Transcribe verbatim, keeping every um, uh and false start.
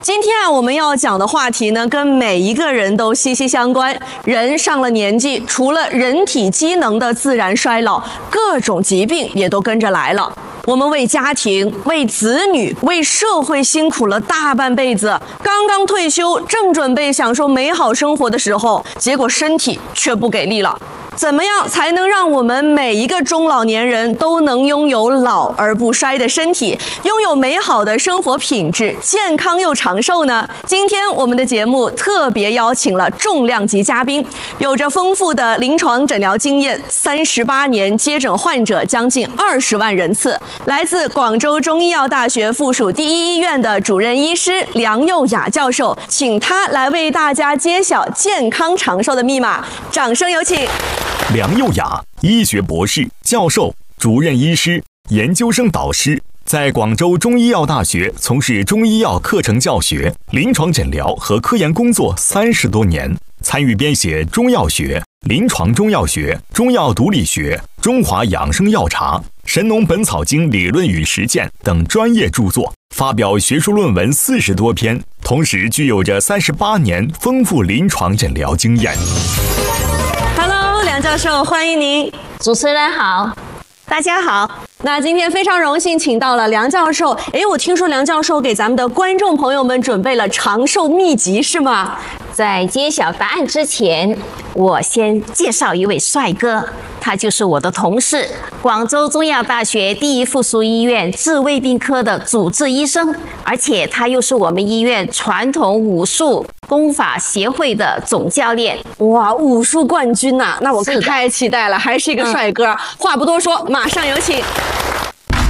今天啊，我们要讲的话题呢，跟每一个人都息息相关。人上了年纪，除了人体机能的自然衰老，各种疾病也都跟着来了。我们为家庭、为子女、为社会辛苦了大半辈子，刚刚退休，正准备享受美好生活的时候，结果身体却不给力了。怎么样才能让我们每一个中老年人都能拥有老而不衰的身体，拥有美好的生活品质，健康又长寿呢？今天我们的节目特别邀请了重量级嘉宾，有着丰富的临床诊疗经验，三十八年接诊患者将近二十万人次，来自广州中医药大学附属第一医院的主任医师梁佑雅教授，请他来为大家揭晓健康长寿的密码。掌声有请。 梁佑雅，医学博士、教授、主任医师、研究生导师，在广州中医药大学从事中医药课程教学、临床诊疗和科研工作三十多年，参与编写《中药学》《临床中药学》《中药毒理学》《中华养生药茶》《神农本草经理论与实践》等专业著作，发表学术论文四十多篇，同时具有着三十八年丰富临床诊疗经验。 梁教授，欢迎您。 主持人好， 大家好。那今天非常荣幸请到了梁教授。诶，我听说梁教授给咱们的观众朋友们准备了长寿秘籍，是吗？ 在揭晓答案之前，我先介绍一位帅哥，他就是我的同事，广州中医药大学第一附属医院治胃病科的主治医生，而且他又是我们医院传统武术功法协会的总教练。 哇，武术冠军呐、啊！那我可太期待了，还是一个帅哥。嗯、话不多说，马上有请。